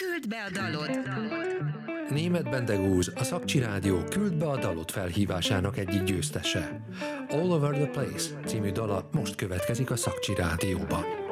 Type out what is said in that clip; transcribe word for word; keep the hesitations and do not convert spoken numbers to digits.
Küld be a dalod! Németh Bendegúz, a Szakcsi Rádió Küld be a dalod felhívásának egyik győztese. All Over the Place című dala most következik a Szakcsi Rádióba.